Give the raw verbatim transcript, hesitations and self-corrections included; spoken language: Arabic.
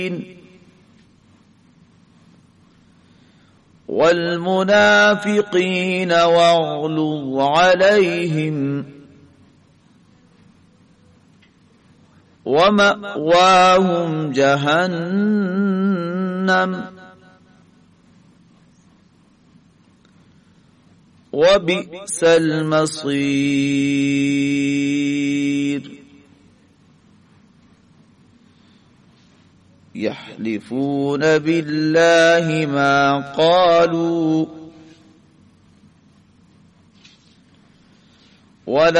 والمنافقين واغلظ عليهم ومأواهم جهنم وبئس المصير يحلفون بالله ما قالوا ولا